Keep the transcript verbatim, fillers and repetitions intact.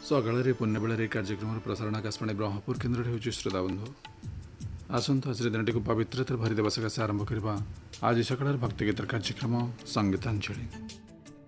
सकाळ पुण्यबेल कार्यक्रम प्रसारण आकाशवाणी ब्रह्मपुर केन्द्र हो श्रोताबंधु आसतु आज दिन टी पवित्रता भरीदेवा सकाशे आरंभ करवा आज सकाळ भक्तिगीत कार्यक्रम संगीतांजलि।